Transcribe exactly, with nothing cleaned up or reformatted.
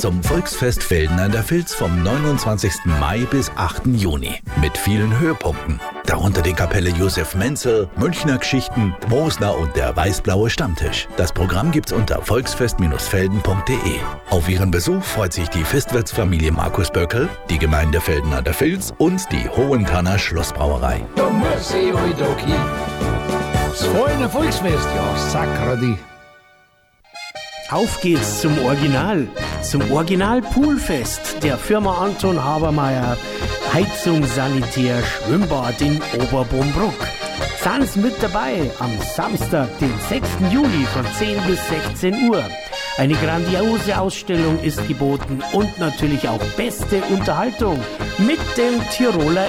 zum Volksfest Velden an der Vils vom neunundzwanzigsten Mai bis achten Juni. Mit vielen Höhepunkten. Darunter die Kapelle Josef Menzel, Münchner Geschichten, Mosner und der weißblaue Stammtisch. Das Programm gibt's unter volksfest Velden punkt de. Auf ihren Besuch freut sich die Festwirtsfamilie Markus Böckel, die Gemeinde Velden an der Vils und die Hohenkanner Schlossbrauerei. Da muss ich heute auch hin. Das feine Volksfest, ja, Sakradi. Auf geht's zum Original, zum Original Poolfest der Firma Anton Habermeier, Heizung, Sanitär, Schwimmbad in Oberbrumbruck. Seien mit dabei am Samstag, den sechsten Juli von zehn bis sechzehn Uhr. Eine grandiose Ausstellung ist geboten und natürlich auch beste Unterhaltung mit dem Tiroler